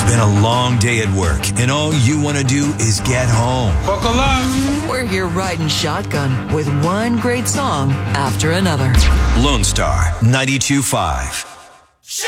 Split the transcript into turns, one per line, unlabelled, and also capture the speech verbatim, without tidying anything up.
been a long day at work, and all you want to do is get home.
Buckle up.
We're here riding shotgun with one great song after another.
Lone Star ninety-two point five.